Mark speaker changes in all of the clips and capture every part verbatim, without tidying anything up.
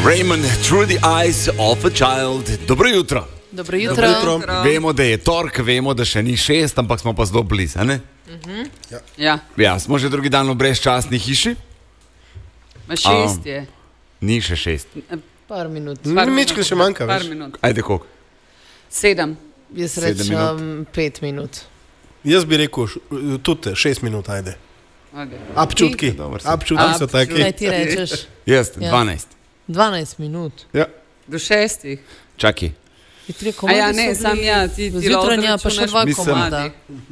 Speaker 1: Raymond, Through the Eyes of a Child. Dobro jutro.
Speaker 2: Dobro jutro.
Speaker 3: Dobro jutro.
Speaker 1: Vemo, da je tork, vemo, da še ni šest, ampak smo pa zelo blizu, a ne?
Speaker 2: Uh-huh.
Speaker 3: Ja.
Speaker 2: Ja.
Speaker 1: Ja, smo že drugi dan v brezčasni hiši.
Speaker 2: Ma šest je.
Speaker 1: Ni še šest.
Speaker 4: Par minut.
Speaker 3: Mičkaj še manjka,
Speaker 2: Par
Speaker 3: veš.
Speaker 2: minut.
Speaker 1: Ajde, koliko?
Speaker 2: Sedem.
Speaker 4: Jaz
Speaker 1: Sedem
Speaker 4: rečem pet minut.
Speaker 3: Jaz bi rekel š- tudi šest minut, ajde.
Speaker 2: Okay.
Speaker 3: Apčutki,
Speaker 1: Dobro si.
Speaker 3: apčutki so
Speaker 2: Apčutki.
Speaker 4: Kaj
Speaker 3: taki.
Speaker 4: ti rečeš?
Speaker 1: Jaz,
Speaker 4: Ja.
Speaker 1: dvanajst.
Speaker 4: dvanajst minut.
Speaker 1: Ja.
Speaker 2: Do šestih.
Speaker 1: Čakaj.
Speaker 4: Je tri
Speaker 2: A
Speaker 4: komade
Speaker 2: ja,
Speaker 4: so
Speaker 2: ne,
Speaker 4: bili-
Speaker 2: sam ja, ti, ti
Speaker 4: Zjutranja pa še dva
Speaker 1: Mislim-
Speaker 4: komada.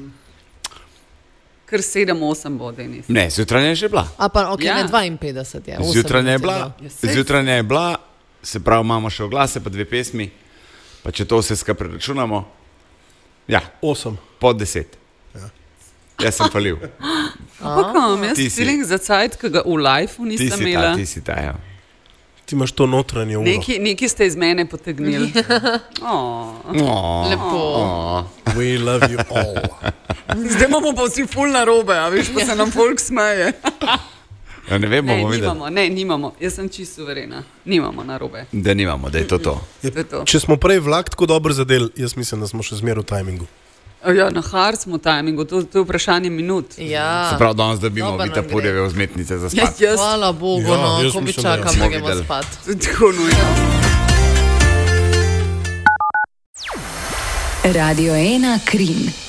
Speaker 2: Kar sedem, osem bo, Denis.
Speaker 1: Ne, zjutranja je že bila.
Speaker 4: A pa ok,
Speaker 2: Ja.
Speaker 4: ne dvainpetdeset je. osem
Speaker 1: Zjutranja je
Speaker 4: minut
Speaker 1: bila,
Speaker 2: Ja, saj-
Speaker 1: zjutranja je bila, se pravi, imamo še oglase, pa dve pesmi, pa če to vse skupaj preračunamo, ja,
Speaker 3: Osem.
Speaker 1: pod deset. Jaz sem falil.
Speaker 2: Ampak imam jaz
Speaker 1: Ti si.
Speaker 2: feeling za cajt, ki ga v lifeu
Speaker 1: Ti
Speaker 2: nisem
Speaker 1: si ta,
Speaker 2: imela.
Speaker 1: ti si ta, ja.
Speaker 3: Ti imaš to notranje uro.
Speaker 2: Neki, neki ste iz mene potegnili. Oh.
Speaker 1: Oh,
Speaker 4: Lepo.
Speaker 1: oh.
Speaker 3: We love you all.
Speaker 2: Zdaj imamo pa vsi ful na robe, a veš, pa se nam folk smeje.
Speaker 1: Ja, ne vem,
Speaker 2: Ne,
Speaker 1: bomo videli,
Speaker 2: nimamo, ne, nimamo. Jaz sem čisto suverena. Nimamo na robe.
Speaker 1: da nimamo, da je to to.
Speaker 2: To je to.
Speaker 3: Če smo prej vlak tako dobro zadeli, jaz mislim, da smo še zmeraj v tajmingu.
Speaker 2: Ja, na hard smo timingu, to, to je vprašanje minut.
Speaker 4: Ja.
Speaker 1: Se pravi, danes dobimo
Speaker 4: Dobro nam
Speaker 1: Vita
Speaker 4: gre.
Speaker 1: Purjeve vzmetnice za
Speaker 2: Ja,
Speaker 1: spat.
Speaker 2: jaz
Speaker 4: Hvala Bogu,
Speaker 3: Ja,
Speaker 4: no,
Speaker 3: jaz
Speaker 4: ko bi
Speaker 3: mislim, da ja.
Speaker 4: čakam,
Speaker 1: Smo
Speaker 4: da gremo
Speaker 1: videli.
Speaker 4: spat.
Speaker 2: tako nujno.
Speaker 5: Radio ena Krim.